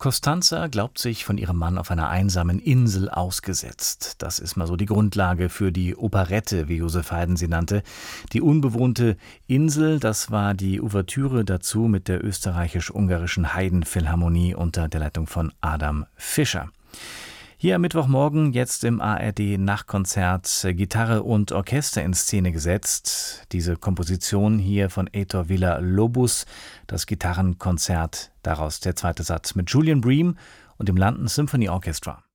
Costanza glaubt sich von ihrem Mann auf einer einsamen Insel ausgesetzt. Das ist mal so die Grundlage für die Operette, wie Joseph Haydn sie nannte. Die unbewohnte Insel, das war die Ouvertüre dazu mit der österreichisch-ungarischen Haydn-Philharmonie unter der Leitung von Adam Fischer. Hier am Mittwochmorgen jetzt im ARD-Nachtkonzert Gitarre und Orchester in Szene gesetzt. Diese Komposition hier von Heitor Villa-Lobos, das Gitarrenkonzert, daraus der zweite Satz mit Julian Bream und dem London Symphony Orchestra.